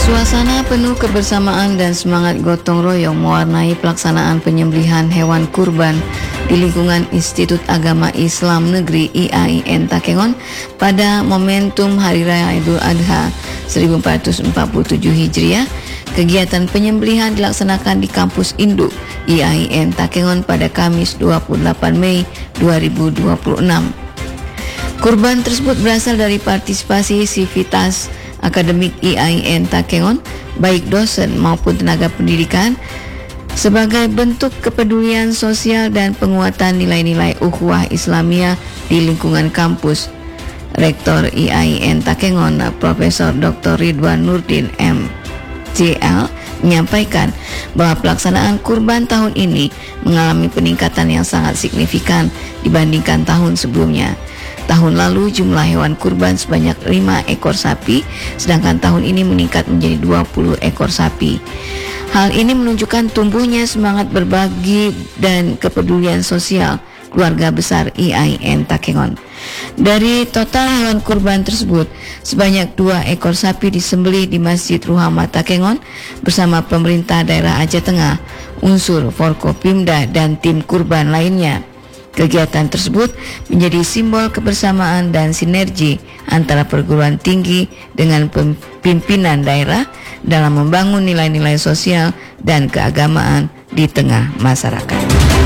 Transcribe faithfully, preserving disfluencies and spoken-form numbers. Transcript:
Suasana penuh kebersamaan dan semangat gotong royong mewarnai pelaksanaan penyembelihan hewan kurban di lingkungan Institut Agama Islam Negeri I A I N Takengon pada momentum Hari Raya Idul Adha seribu empat ratus empat puluh tujuh Hijriah. Kegiatan penyembelihan dilaksanakan di kampus induk I A I N Takengon pada Kamis dua puluh delapan Mei dua ribu dua puluh enam. Kurban tersebut berasal dari partisipasi sivitas akademik I A I N Takengon, baik dosen maupun tenaga pendidikan, sebagai bentuk kepedulian sosial dan penguatan nilai-nilai ukhuwah Islamiyah di lingkungan kampus. Rektor I A I N Takengon, Profesor Doktor Ridwan Nurdin M C L, menyampaikan bahwa pelaksanaan kurban tahun ini mengalami peningkatan yang sangat signifikan dibandingkan tahun sebelumnya. Tahun lalu jumlah hewan kurban sebanyak lima ekor sapi, sedangkan tahun ini meningkat menjadi dua puluh ekor sapi. Hal ini menunjukkan tumbuhnya semangat berbagi dan kepedulian sosial keluarga besar I A I N Takengon. Dari total hewan kurban tersebut, sebanyak dua ekor sapi disembelih di Masjid Ruhama Takengon bersama pemerintah daerah Aceh Tengah, unsur Forkopimda dan tim kurban lainnya. Kegiatan tersebut menjadi simbol kebersamaan dan sinergi antara perguruan tinggi dengan pimpinan daerah dalam membangun nilai-nilai sosial dan keagamaan di tengah masyarakat.